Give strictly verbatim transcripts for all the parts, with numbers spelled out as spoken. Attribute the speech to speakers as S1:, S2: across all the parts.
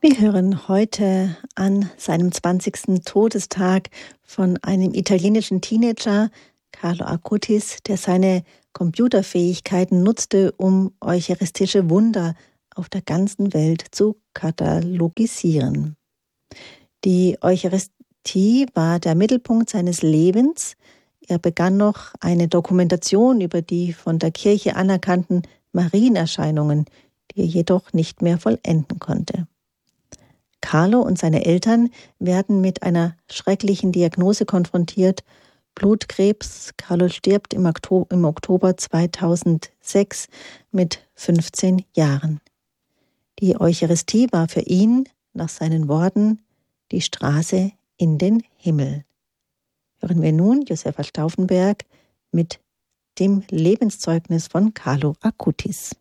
S1: Wir hören heute an seinem zwanzigsten Todestag von einem italienischen Teenager, Carlo Acutis, der seine Computerfähigkeiten nutzte, um eucharistische Wunder auf der ganzen Welt zu katalogisieren. Die Eucharistie war der Mittelpunkt seines Lebens. Er begann noch eine Dokumentation über die von der Kirche anerkannten Marienerscheinungen, die er jedoch nicht mehr vollenden konnte. Carlo und seine Eltern werden mit einer schrecklichen Diagnose konfrontiert: Blutkrebs. Carlo stirbt im Oktober, im Oktober zweitausendsechs mit fünfzehn Jahren. Die Eucharistie war für ihn, nach seinen Worten, die Straße in den Himmel. Hören wir nun Josefa Stauffenberg mit dem Lebenszeugnis von Carlo Acutis.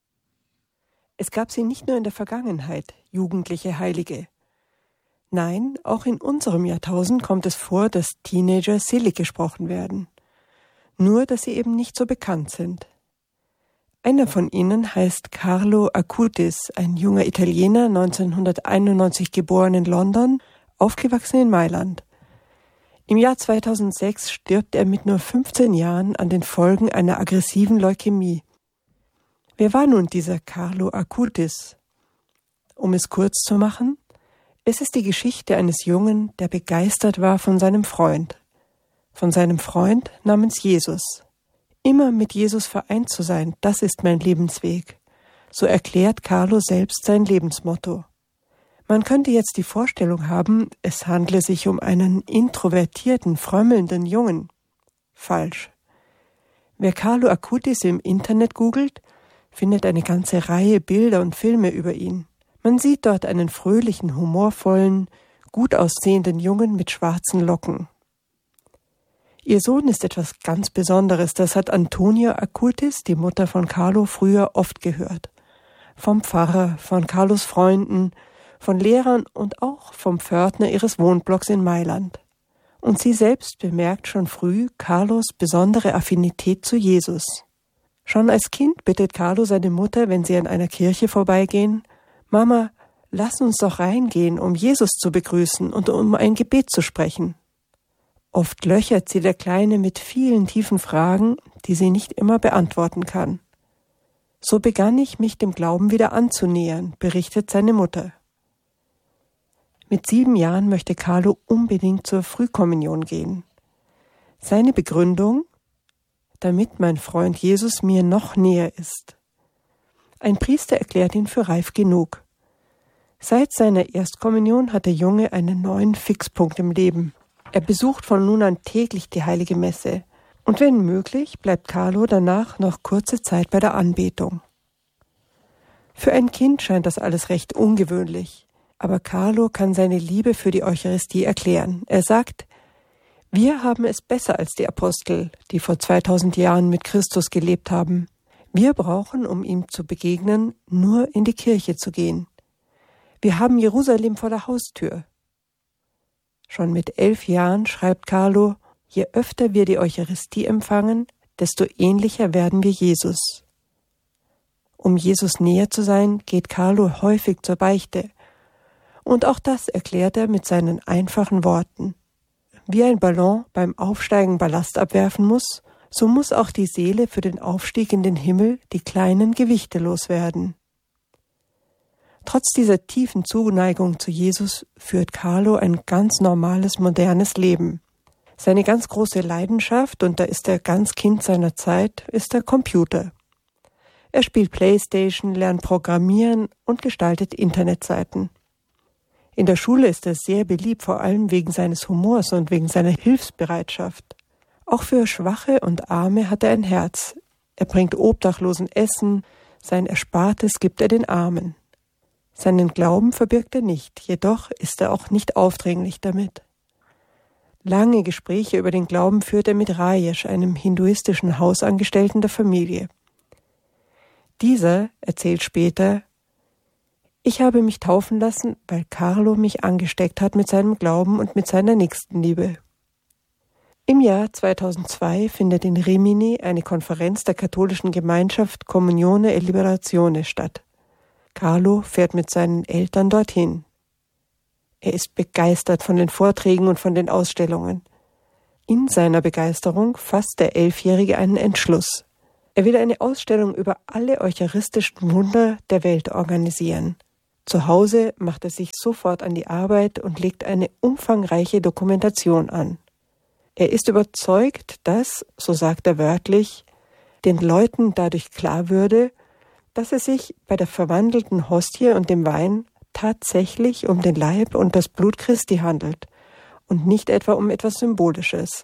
S2: Es gab sie nicht nur in der Vergangenheit, jugendliche Heilige. Nein, auch in unserem Jahrtausend kommt es vor, dass Teenager selig gesprochen werden. Nur, dass sie eben nicht so bekannt sind. Einer von ihnen heißt Carlo Acutis, ein junger Italiener, neunzehnhunderteinundneunzig geboren in London, aufgewachsen in Mailand. Im Jahr zweitausendsechs stirbt er mit nur fünfzehn Jahren an den Folgen einer aggressiven Leukämie. Wer war nun dieser Carlo Acutis? Um es kurz zu machen, es ist die Geschichte eines Jungen, der begeistert war von seinem Freund. Von seinem Freund namens Jesus. Immer mit Jesus vereint zu sein, das ist mein Lebensweg. So erklärt Carlo selbst sein Lebensmotto. Man könnte jetzt die Vorstellung haben, es handle sich um einen introvertierten, frömmelnden Jungen. Falsch. Wer Carlo Acutis im Internet googelt, findet eine ganze Reihe Bilder und Filme über ihn. Man sieht dort einen fröhlichen, humorvollen, gut aussehenden Jungen mit schwarzen Locken. Ihr Sohn ist etwas ganz Besonderes, das hat Antonia Acutis, die Mutter von Carlo, früher oft gehört. Vom Pfarrer, von Carlos Freunden, von Lehrern und auch vom Pförtner ihres Wohnblocks in Mailand. Und sie selbst bemerkt schon früh Carlos besondere Affinität zu Jesus. Schon als Kind bittet Carlo seine Mutter, wenn sie an einer Kirche vorbeigehen: »Mama, lass uns doch reingehen, um Jesus zu begrüßen und um ein Gebet zu sprechen.« Oft löchert sie der Kleine mit vielen tiefen Fragen, die sie nicht immer beantworten kann. »So begann ich, mich dem Glauben wieder anzunähern«, berichtet seine Mutter. Mit sieben Jahren möchte Carlo unbedingt zur Frühkommunion gehen. Seine Begründung: damit mein Freund Jesus mir noch näher ist. Ein Priester erklärt ihn für reif genug. Seit seiner Erstkommunion hat der Junge einen neuen Fixpunkt im Leben. Er besucht von nun an täglich die heilige Messe. Und wenn möglich, bleibt Carlo danach noch kurze Zeit bei der Anbetung. Für ein Kind scheint das alles recht ungewöhnlich. Aber Carlo kann seine Liebe für die Eucharistie erklären. Er sagt: Wir haben es besser als die Apostel, die vor zweitausend Jahren mit Christus gelebt haben. Wir brauchen, um ihm zu begegnen, nur in die Kirche zu gehen. Wir haben Jerusalem vor der Haustür. Schon mit elf Jahren schreibt Carlo: Je öfter wir die Eucharistie empfangen, desto ähnlicher werden wir Jesus. Um Jesus näher zu sein, geht Carlo häufig zur Beichte. Und auch das erklärt er mit seinen einfachen Worten. Wie ein Ballon beim Aufsteigen Ballast abwerfen muss, so muss auch die Seele für den Aufstieg in den Himmel die kleinen Gewichte loswerden. Trotz dieser tiefen Zuneigung zu Jesus führt Carlo ein ganz normales, modernes Leben. Seine ganz große Leidenschaft, und da ist er ganz Kind seiner Zeit, ist der Computer. Er spielt Playstation, lernt Programmieren und gestaltet Internetseiten. In der Schule ist er sehr beliebt, vor allem wegen seines Humors und wegen seiner Hilfsbereitschaft. Auch für Schwache und Arme hat er ein Herz. Er bringt Obdachlosen Essen, sein Erspartes gibt er den Armen. Seinen Glauben verbirgt er nicht, jedoch ist er auch nicht aufdringlich damit. Lange Gespräche über den Glauben führt er mit Rajesh, einem hinduistischen Hausangestellten der Familie. Dieser erzählt später: Ich habe mich taufen lassen, weil Carlo mich angesteckt hat mit seinem Glauben und mit seiner Nächstenliebe. Im Jahr zweitausendzwei findet in Rimini eine Konferenz der katholischen Gemeinschaft Comunione e Liberazione statt. Carlo fährt mit seinen Eltern dorthin. Er ist begeistert von den Vorträgen und von den Ausstellungen. In seiner Begeisterung fasst der Elfjährige einen Entschluss. Er will eine Ausstellung über alle eucharistischen Wunder der Welt organisieren. Zu Hause macht er sich sofort an die Arbeit und legt eine umfangreiche Dokumentation an. Er ist überzeugt, dass, so sagt er wörtlich, den Leuten dadurch klar würde, dass es sich bei der verwandelten Hostie und dem Wein tatsächlich um den Leib und das Blut Christi handelt und nicht etwa um etwas Symbolisches.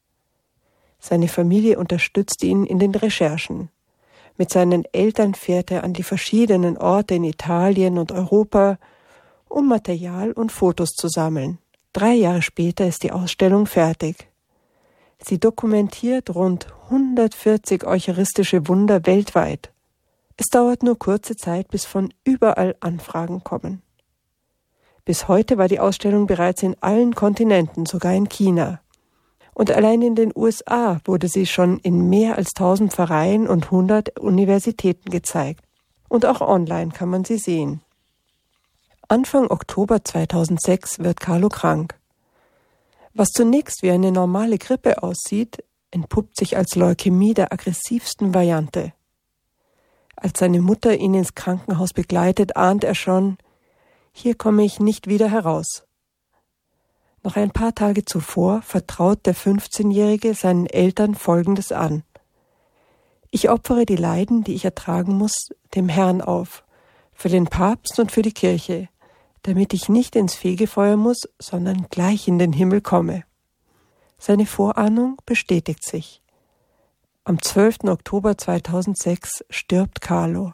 S2: Seine Familie unterstützt ihn in den Recherchen. Mit seinen Eltern fährt er an die verschiedenen Orte in Italien und Europa, um Material und Fotos zu sammeln. Drei Jahre später ist die Ausstellung fertig. Sie dokumentiert rund hundertvierzig eucharistische Wunder weltweit. Es dauert nur kurze Zeit, bis von überall Anfragen kommen. Bis heute war die Ausstellung bereits in allen Kontinenten, sogar in China. Und allein in den U S A wurde sie schon in mehr als tausend Pfarreien und hundert Universitäten gezeigt. Und auch online kann man sie sehen. Anfang Oktober zweitausendsechs wird Carlo krank. Was zunächst wie eine normale Grippe aussieht, entpuppt sich als Leukämie der aggressivsten Variante. Als seine Mutter ihn ins Krankenhaus begleitet, ahnt er schon, hier komme ich nicht wieder heraus. Noch ein paar Tage zuvor vertraut der fünfzehnjährige seinen Eltern Folgendes an. Ich opfere die Leiden, die ich ertragen muss, dem Herrn auf, für den Papst und für die Kirche, damit ich nicht ins Fegefeuer muss, sondern gleich in den Himmel komme. Seine Vorahnung bestätigt sich. Am zwölften Oktober zweitausendsechs stirbt Carlo.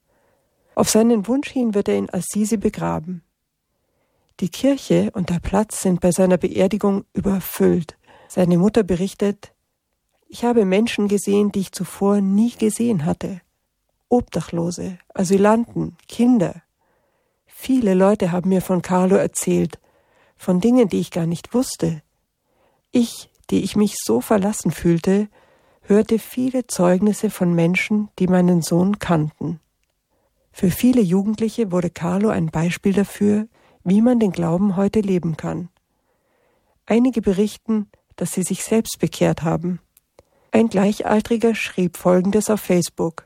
S2: Auf seinen Wunsch hin wird er in Assisi begraben. Die Kirche und der Platz sind bei seiner Beerdigung überfüllt. Seine Mutter berichtet, ich habe Menschen gesehen, die ich zuvor nie gesehen hatte. Obdachlose, Asylanten, Kinder. Viele Leute haben mir von Carlo erzählt, von Dingen, die ich gar nicht wusste. Ich, die ich mich so verlassen fühlte, hörte viele Zeugnisse von Menschen, die meinen Sohn kannten. Für viele Jugendliche wurde Carlo ein Beispiel dafür, wie man den Glauben heute leben kann. Einige berichten, dass sie sich selbst bekehrt haben. Ein Gleichaltriger schrieb Folgendes auf Facebook.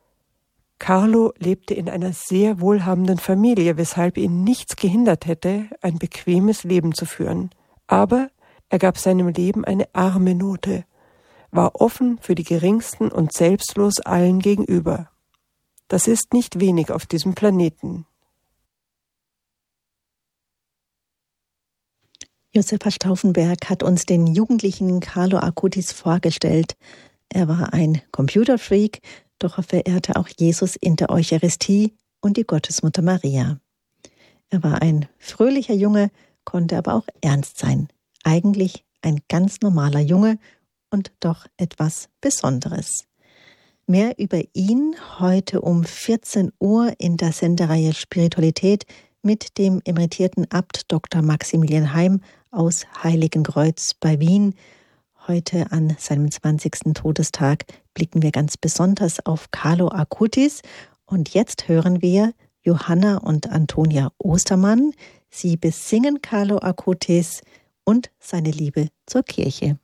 S2: Carlo lebte in einer sehr wohlhabenden Familie, weshalb ihn nichts gehindert hätte, ein bequemes Leben zu führen. Aber er gab seinem Leben eine arme Note, war offen für die Geringsten und selbstlos allen gegenüber. Das ist nicht wenig auf diesem Planeten.
S1: Josefa Stauffenberg hat uns den jugendlichen Carlo Acutis vorgestellt. Er war ein Computerfreak, doch er verehrte auch Jesus in der Eucharistie und die Gottesmutter Maria. Er war ein fröhlicher Junge, konnte aber auch ernst sein. Eigentlich ein ganz normaler Junge und doch etwas Besonderes. Mehr über ihn heute um vierzehn Uhr in der Sendereihe Spiritualität mit dem emeritierten Abt Doktor Maximilian Heim aus Heiligenkreuz bei Wien. Heute an seinem zwanzigsten Todestag blicken wir ganz besonders auf Carlo Acutis. Und jetzt hören wir Johanna und Antonia Ostermann. Sie besingen Carlo Acutis und seine Liebe zur Kirche.